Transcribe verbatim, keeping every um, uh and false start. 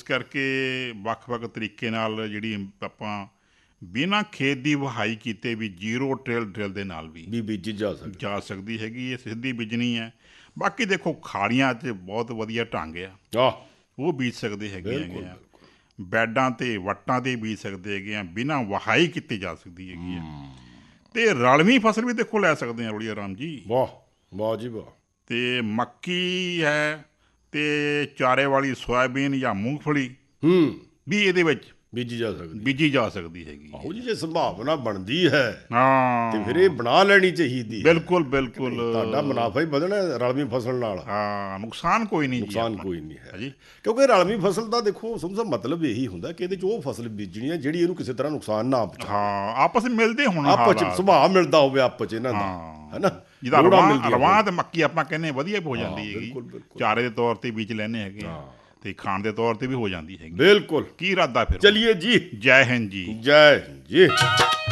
ਕਰਕੇ ਵੱਖ-ਵੱਖ ਤਰੀਕੇ ਨਾਲ ਜਿਹੜੀ ਆਪਾਂ ਬਿਨਾਂ ਖੇਤ ਦੀ ਵਹਾਈ ਕੀਤੇ ਵੀ ਜ਼ੀਰੋ ਟਿਲ ਡਰਿਲ ਦੇ ਨਾਲ ਵੀ ਵੀ ਬੀਜੀ ਜਾ ਸਕਦੀ ਜਾ ਸਕਦੀ ਹੈਗੀ। ਇਹ ਸਿੱਧੀ ਬੀਜਣੀ ਹੈ। ਬਾਕੀ ਦੇਖੋ ਖਾੜੀਆਂ 'ਚ ਬਹੁਤ ਵਧੀਆ ਢੰਗ ਆ, ਆਹ ਉਹ ਬੀਜ ਸਕਦੇ ਹੈਗੇ ਹੈਗੇ ਆ। ਬੈਡਾਂ 'ਤੇ ਵੱਟਾਂ 'ਤੇ ਬੀਜ ਸਕਦੇ ਹੈਗੇ ਆ, ਬਿਨਾਂ ਵਹਾਈ ਕੀਤੀ ਜਾ ਸਕਦੀ ਹੈਗੀ ਆ। ਅਤੇ ਰਲਵੀਂ ਫਸਲ ਵੀ ਦੇਖੋ ਲੈ ਸਕਦੇ ਹਾਂ ਬੜੀਆ ਰਾਮ ਜੀ। ਵਾਹ ਵਾਹ ਜੀ ਵਾਹ। ਅਤੇ ਮੱਕੀ ਹੈ ਅਤੇ ਚਾਰੇ ਵਾਲੀ ਸੋਇਆਬੀਨ ਜਾਂ ਮੂੰਗਫਲੀ ਹੂੰ ਵੀ ਇਹਦੇ ਵਿੱਚ ਬੀਜੀ ਜਾ ਸਕਦੀ ਬੀਜੀ ਜਾ ਸਕਦੀ ਹੈਗੀ। ਆਹੋ ਜੀ, ਜੇ ਸੰਭਾਵਨਾ ਬਣਦੀ ਹੈ ਹਾਂ ਤੇ ਫਿਰ ਇਹ ਬਣਾ ਲੈਣੀ ਚਾਹੀਦੀ। ਬਿਲਕੁਲ ਬਿਲਕੁਲ, ਤੁਹਾਡਾ ਮੁਨਾਫਾ ਹੀ ਵਧਣਾ ਰਲਵੀਂ ਫਸਲ ਨਾਲ। ਹਾਂ, ਨੁਕਸਾਨ ਕੋਈ ਨਹੀਂ, ਨੁਕਸਾਨ ਕੋਈ ਨਹੀਂ ਹੈ ਜੀ। ਕਿਉਂਕਿ ਰਲਵੀਂ ਫਸਲ ਦਾ ਦੇਖੋ ਸਮਝੋ ਮਤਲਬ ਇਹੀ ਹੁੰਦਾ ਕਿ ਇਹਦੇ 'ਚ ਉਹ ਫਸਲ ਬੀਜਣੀ ਹੈ ਜਿਹੜੀ ਇਹਨੂੰ ਕਿਸੇ ਤਰ੍ਹਾਂ ਨੁਕਸਾਨ ਨਾ ਪਹੁੰਚਾਵੇ। ਹਾਂ, ਆਪਸ ਵਿੱਚ ਮਿਲਦੇ ਹੋਣਾ, ਆਪਸ 'ਚ ਸੁਭਾਅ ਮਿਲਦਾ ਹੋਵੇ ਆਪਸ 'ਚ ਇਹਨਾਂ ਦਾ, ਹੈ ਨਾ। ਜਿਹਦਾ ਰਵਾਂ ਰਵਾਂ ਅਤੇ ਮੱਕੀ ਆਪਾਂ ਕਹਿੰਦੇ ਵਧੀਆ ਹੋ ਜਾਂਦੀ ਹੈਗੀ, ਚਾਰੇ ਦੇ ਤੌਰ 'ਤੇ ਬੀਜ ਲੈਂਦੇ ਹੈਗੇ ਤੇ ਖਾਣ ਦੇ ਤੌਰ 'ਤੇ ਵੀ ਹੋ ਜਾਂਦੀ ਹੈਗੀ। ਬਿਲਕੁਲ। ਕੀ ਇਰਾਦਾ ਫਿਰ? ਚਲਿਏ ਜੀ, ਜੈ ਹਿੰਦ ਜੀ। ਜੈ ਹਿੰਦ ਜੀ।